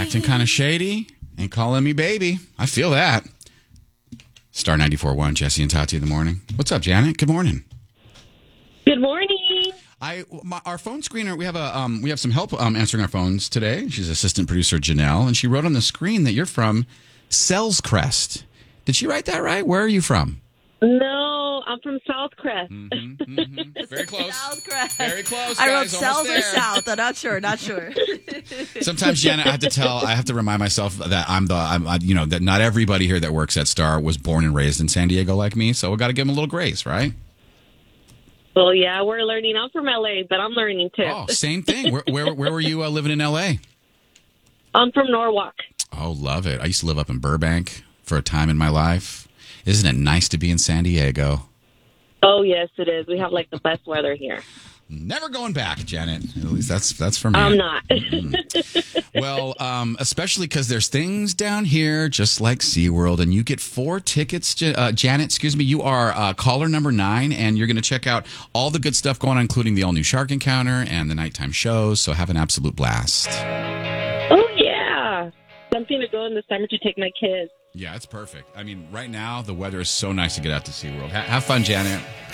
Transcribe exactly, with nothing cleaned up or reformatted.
acting kind of shady and calling me baby. I feel that. Star ninety-four point one, Jesse and Tati in the morning. What's up, Janet? Good morning. Good morning. I my, our phone screener. We have a um, we have some help um, answering our phones today. She's assistant producer Janelle, and she wrote on the screen that you're from Sells-Crest. Did she write that right? Where are you from? No, I'm from Southcrest. Mm-hmm, mm-hmm. Very close. Southcrest. Very close. I guys, wrote Cells or there. South. I'm not sure. Not sure. Sometimes, Janet, I have to tell, I have to remind myself that I'm the, I'm, I, you know, that not everybody here that works at Star was born and raised in San Diego like me. So we got to give them a little grace, right? Well, yeah, we're learning. I'm from L A, but I'm learning too. Oh, same thing. Where where, where were you uh, living in L A? I'm from Norwalk. Oh, love it. I used to live up in Burbank for a time in my life. Isn't it nice to be in San Diego? Oh, yes, it is. We have like the best weather here. Never going back, Janet. At least that's that's for me. I'm not. Mm-hmm. Well, um, especially because there's things down here just like SeaWorld, and you get four tickets. Uh, Janet, excuse me, you are uh, caller number nine, and you're going to check out all the good stuff going on, including the all-new Shark Encounter and the nighttime shows, so have an absolute blast. Oh, yeah. Something to go in the summer to take my kids. Yeah, it's perfect. I mean, right now, the weather is so nice to get out to SeaWorld. Ha- have fun, Janet.